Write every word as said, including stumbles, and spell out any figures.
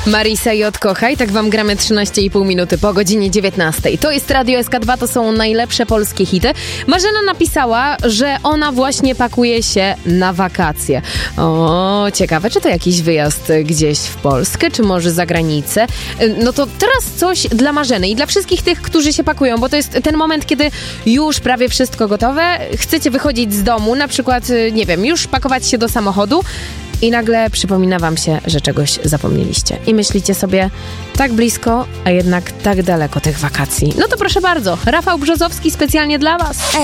Marisa J. Kochaj, tak wam gramy trzynaście i pół minuty po godzinie dziewiętnastej. To jest Radio S K dwa, to są najlepsze polskie hity. Marzena napisała, że ona właśnie pakuje się na wakacje. O, ciekawe, czy to jakiś wyjazd gdzieś w Polskę, czy może za granicę? No to teraz coś dla Marzeny i dla wszystkich tych, którzy się pakują, bo to jest ten moment, kiedy już prawie wszystko gotowe, chcecie wychodzić z domu, na przykład, nie wiem, już pakować się do samochodu, i nagle przypomina wam się, że czegoś zapomnieliście. I myślicie sobie, tak blisko, a jednak tak daleko tych wakacji. No to proszę bardzo, Rafał Brzozowski specjalnie dla was.